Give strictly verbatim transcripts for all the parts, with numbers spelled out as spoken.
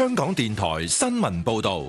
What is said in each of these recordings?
香港電台新聞報道。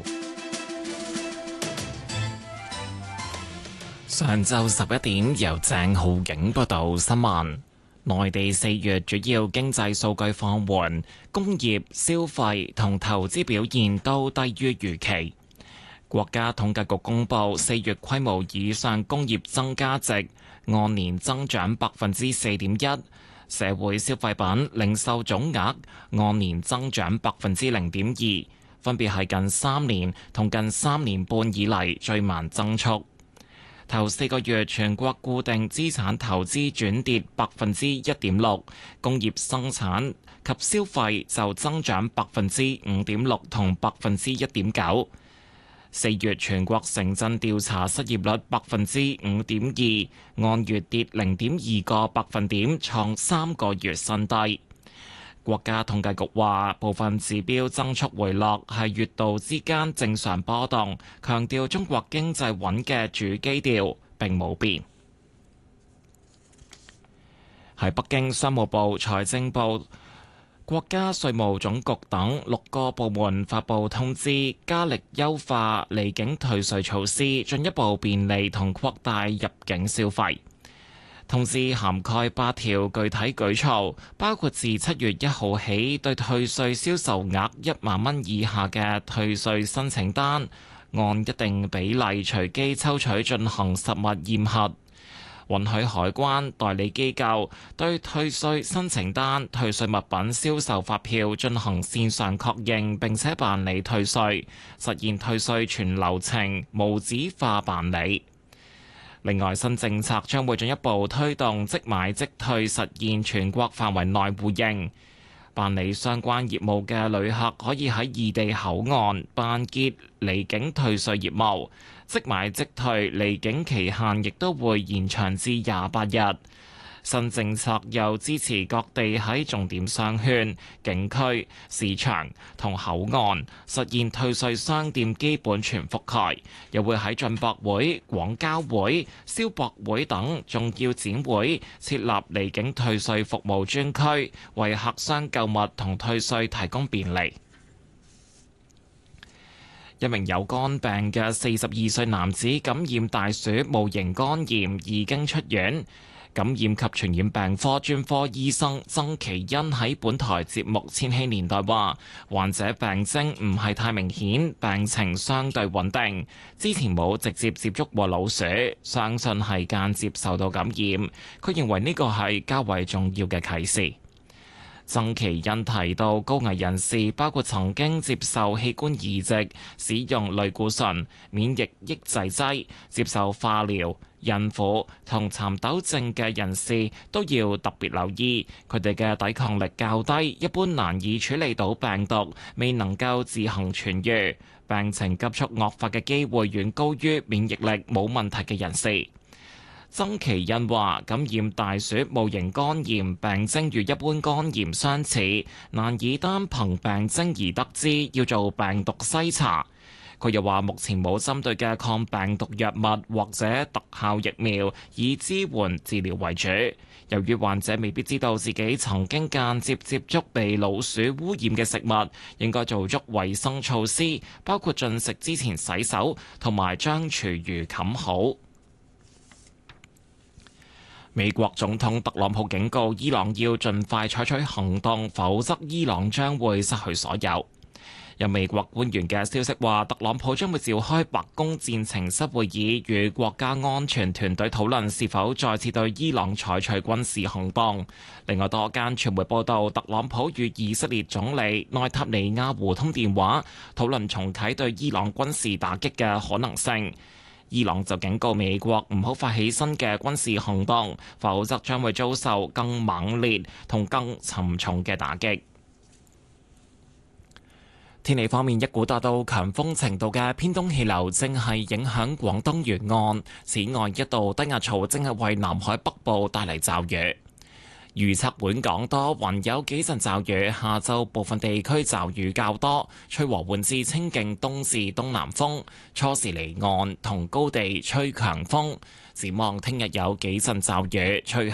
上晝十一點，由鄭浩景報道新聞。內地四月主要經濟數據放緩，工業、消費同投資表現都低於預期。國家統計局公布四月規模以上工業增加值按年增長百分之四點一，社會消費品零售總額按年增長百分之零點二，分別係近三年同近三年半以嚟最慢增速。頭四個月全國固定資產投資轉跌百分之一點六，工業生產及消費就增長百分之五點六同百分之一點九。四月全國城鎮調查失業率百分之五點二，按月跌零點二個百分點，創三個月新低。國家統計局話，部分指標增速回落係月度之間正常波動，強調中國經濟穩嘅主基調並冇變。喺北京，商務部、財政部、國家稅務總局等六個部門發布通知，加力優化離境退稅措施，進一步便利同擴大入境消費。通知涵蓋八條具體舉措，包括自七月一號起，對退稅銷售額一萬蚊以下嘅退稅申請單，按一定比例隨機抽取進行實物驗核。允許海關代理機構對退稅申請單、退稅物品銷售發票進行線上確認，並且辦理退稅，實現退稅全流程無紙化辦理。另外，新政策將會進一步推動即買即退實現全國範圍內互認。辦理相關業務嘅旅客可以喺異地口岸辦結離境退稅業務，即買即退離境期限亦都會延長至廿八日。新政策又支持各地喺重點商圈、景區、市場同口岸實現退稅商店基本全覆蓋，又會喺進博會、廣交會、消博會等重要展會設立離境退稅服務專區，為客商購物同退稅提供便利。一名有肝病嘅四十二歲男子感染大鼠戊型肝炎，已經出院。感染及傳染病科專科醫生曾其恩喺本台節目《千禧年代》話，患者病徵唔係太明顯，病情相對穩定，之前冇直接接觸過老鼠，相信係間接受到感染。佢認為呢個係較為重要嘅啟示。曾其恩提到，高危人士包括曾經接受器官移植、使用類固醇、免疫抑制劑、接受化療、孕婦同蠶豆症嘅人士都要特別留意，佢哋嘅抵抗力較低，一般難以處理到病毒，未能夠自行痊癒，病情急速惡化嘅機會遠高於免疫力冇問題嘅人士。曾其恩話：感染大鼠戊型肝炎病徵與一般肝炎相似，難以單憑病徵而得知，要做病毒篩查。佢又話：目前冇針對嘅抗病毒藥物或者特效疫苗，以支援治療為主。由於患者未必知道自己曾經間接接觸被老鼠污染嘅食物，應該做足衛生措施，包括進食之前洗手同埋將廚餘冚好。美國總統特朗普警告伊朗要盡快採取行動，否則伊朗將會失去所有。有美國官員嘅消息話，特朗普將會召開白宮戰情室會議，與國家安全團隊討論是否再次對伊朗採取軍事行動。另外，多間傳媒報道，特朗普與以色列總理內塔尼亞胡通電話，討論重啟對伊朗軍事打擊嘅可能性。伊朗就警告美國唔好發起新嘅軍事行動，否則將會遭受更猛烈同更沉重嘅打擊。天氣方面，一股達到強風程度嘅偏東氣流正係影響廣東沿岸，此外一道低壓槽正係為南海北部帶嚟驟雨。預測本港多雲，有幾陣驟雨，下晝部分地區驟雨較多，吹和緩至清勁東至東南風，初時離岸同高地吹強風。展望聽日有幾陣驟雨，隨